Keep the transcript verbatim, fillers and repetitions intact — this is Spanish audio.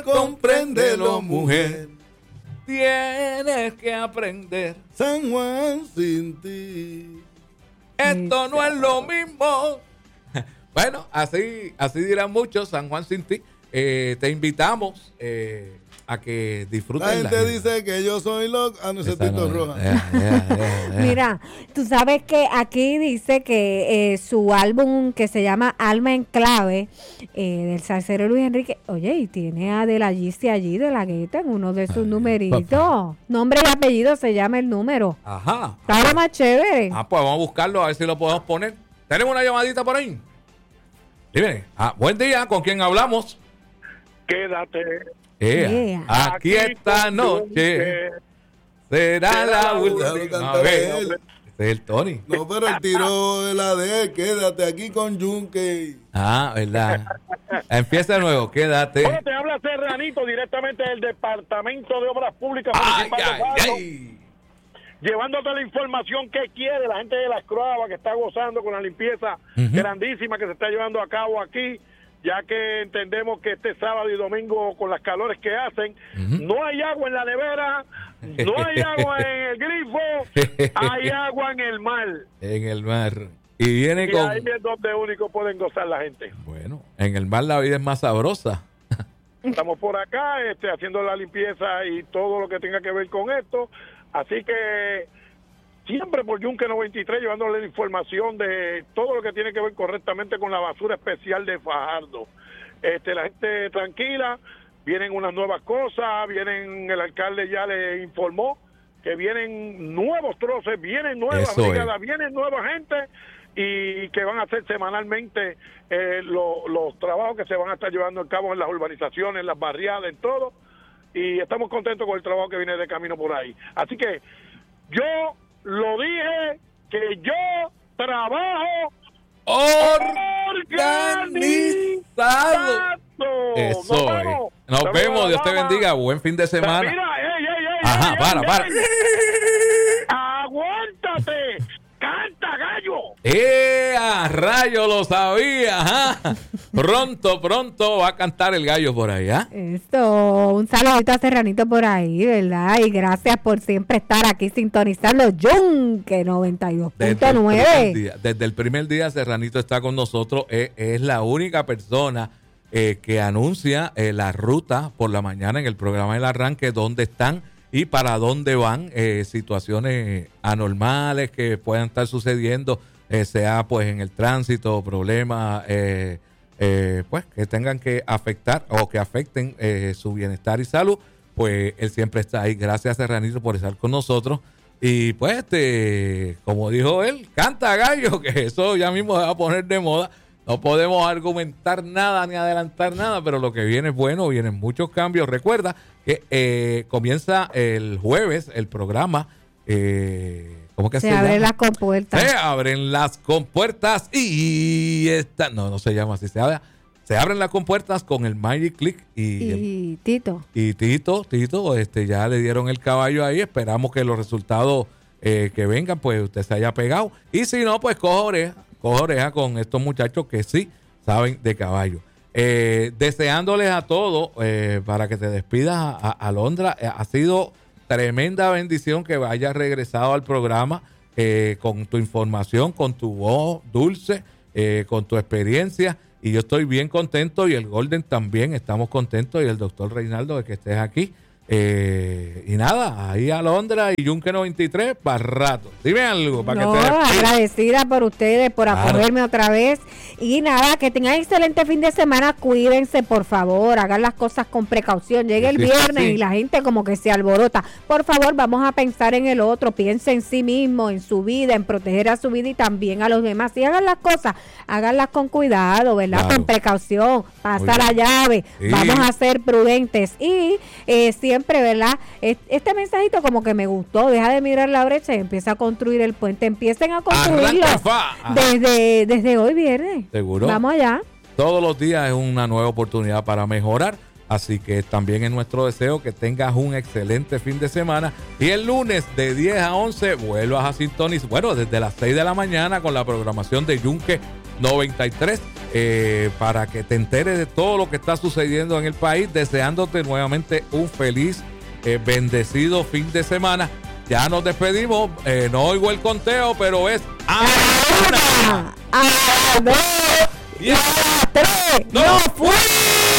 compréndelo, mujer. Tienes que aprender. San Juan sin ti. Esto no es lo mismo. Bueno, así, así dirán muchos, San Juan sin ti. Eh, te invitamos eh, a que disfruten. La gente la dice que yo soy loco. Ah, no, ese Tito Roja. Yeah, yeah, yeah, yeah. Mira, tú sabes que aquí dice que eh, su álbum que se llama Alma en Clave, eh, del salsero Luis Enrique, oye, y tiene a De La Gissi allí, de la Gueta, en uno de sus Ay, numeritos. Papá. Nombre y apellido se llama el número. Ajá. Está más chévere. Ah, pues vamos a buscarlo, a ver si lo podemos poner. ¿Tenemos una llamadita por ahí? Dime. Ah, buen día, ¿con quién hablamos? Quédate. Yeah. Yeah. Aquí esta noche será la última vez. Este es el Tony. No, pero el tiro de la de quédate aquí con Yunque. Ah, verdad. Empieza de nuevo, quédate. Bueno, te habla Serranito directamente del Departamento de Obras Públicas ay, Municipal ay, de Paso, ay. llevándote la información que quiere la gente de Las Croabas que está gozando con la limpieza uh-huh. grandísima que se está llevando a cabo aquí, ya que entendemos que este sábado y domingo con las calores que hacen, uh-huh. no hay agua en la nevera, no hay agua en el grifo, hay agua en el mar. En el mar. Y viene y con... ahí es donde único pueden gozar la gente. Bueno, en el mar la vida es más sabrosa. Estamos por acá este, haciendo la limpieza y todo lo que tenga que ver con esto. Así que siempre por Yunque noventa y tres llevándole la información de todo lo que tiene que ver correctamente con la basura especial de Fajardo. Este, la gente tranquila, vienen unas nuevas cosas, vienen, el alcalde ya le informó que vienen nuevos troces, vienen nuevas brigadas, vienen nueva gente y que van a hacer semanalmente eh, lo, los trabajos que se van a estar llevando a cabo en las urbanizaciones, en las barriadas, en todo. Y estamos contentos con el trabajo que viene de camino por ahí. Así que yo lo dije que yo trabajo organizado. Eso Nos vemos. Nos Nos vemos. Dios te vamos. bendiga. Buen fin de semana. Mira, ey, ey, ey, Ajá, ey, para, ey, para. ey. Aguántate. Canta, gallo. ¡Eh! A rayo lo sabía. Ajá. Pronto, pronto va a cantar el gallo por ahí. ¿Ah? Esto, un saludito a Serranito por ahí, ¿verdad? Y gracias por siempre estar aquí sintonizando Yunque noventa y dos punto nueve. Desde, desde el primer día Serranito está con nosotros. Es, es la única persona eh, que anuncia eh, la ruta por la mañana en el programa del arranque, dónde están y para dónde van, eh, situaciones anormales que puedan estar sucediendo, eh, sea pues en el tránsito, problemas eh, eh, pues que tengan que afectar o que afecten eh, su bienestar y salud, pues él siempre está ahí. Gracias, Serranito, por estar con nosotros. Y pues, este, como dijo él, canta gallo, que eso ya mismo se va a poner de moda. No podemos argumentar nada ni adelantar nada, pero lo que viene es bueno, vienen muchos cambios. Recuerda que eh, comienza el jueves el programa. Eh, ¿Cómo que se, se llama? Se abren las compuertas. Se abren las compuertas y esta, no, no se llama así, se abre, se abren las compuertas con el Magic Click y, y el, Tito. Y Tito, Tito, este, ya le dieron el caballo ahí. Esperamos que los resultados eh, que vengan, pues usted se haya pegado. Y si no, pues coja oreja. Coge oreja con estos muchachos que sí saben de caballo. Eh, deseándoles a todos eh, para que te despidas a, a Alondra. Eh, ha sido tremenda bendición que hayas regresado al programa eh, con tu información, con tu voz dulce, eh, con tu experiencia. Y yo estoy bien contento y el Golden también estamos contentos y el doctor Reinaldo de que estés aquí. Eh, y nada, ahí Alondra y Yunque noventa y tres para rato. Dime algo para no, que te despides. Agradecida por ustedes, por claro. acogerme otra vez. Y nada, que tengan excelente fin de semana. Cuídense, por favor. Hagan las cosas con precaución. Llegue el viernes sí. y la gente como que se alborota. Por favor, vamos a pensar en el otro. Piense en sí mismo, en su vida, en proteger a su vida y también a los demás. Y hagan las cosas, háganlas con cuidado, ¿verdad? Claro. Con precaución. Pasa la llave. Sí. Vamos a ser prudentes. Y eh, siempre Siempre, ¿verdad? Este mensajito como que me gustó. Deja de mirar la brecha y empieza a construir el puente. Empiecen a construirlo desde, desde hoy viernes. ¿Seguro? Vamos allá. Todos los días es una nueva oportunidad para mejorar. Así que también es nuestro deseo que tengas un excelente fin de semana. Y el lunes de diez a once vuelvas a sintonizar. Bueno, desde las seis de la mañana con la programación de Yunque noventa y tres, eh, para que te enteres de todo lo que está sucediendo en el país, deseándote nuevamente un feliz, eh, bendecido fin de semana. Ya nos despedimos, eh, no oigo el conteo, pero es a la una, a dos, y a tres, ¡no ¡no fue!